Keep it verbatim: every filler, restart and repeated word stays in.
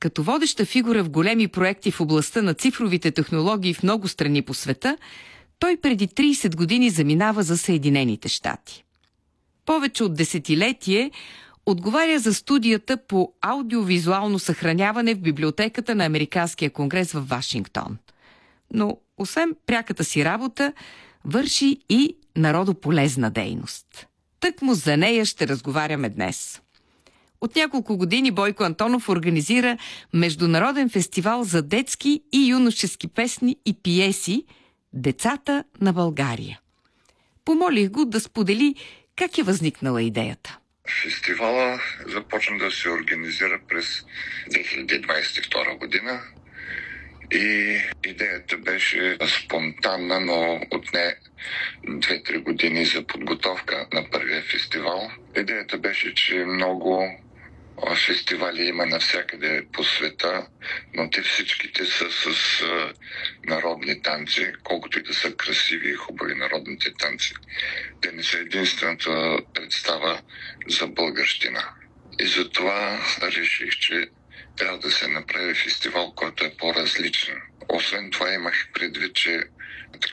Като водеща фигура в големи проекти в областта на цифровите технологии в много страни по света, той преди трийсет години заминава за Съединените щати. Повече от десетилетие отговаря за студията по аудиовизуално съхраняване в библиотеката на Американския конгрес в Вашингтон. Но освен пряката си работа, върши и народополезна дейност. Тъкмо за нея ще разговаряме днес. От няколко години Бойко Антонов организира Международен фестивал за детски и юношески песни и пиеси «Децата на България». Помолих го да сподели как е възникнала идеята. Фестивала започна да се организира през две хиляди двадесет и втора година и идеята беше спонтанна, но отне две-три години за подготовка на първия фестивал. Идеята беше, че много фестивали има навсякъде по света, но те всичките са с народни танци, колкото и да са красиви и хубави народните танци. Те не са единствената представа за българщина. И затова реших, че трябва да се направи фестивал, който е по-различен. Освен това имах предвид, че така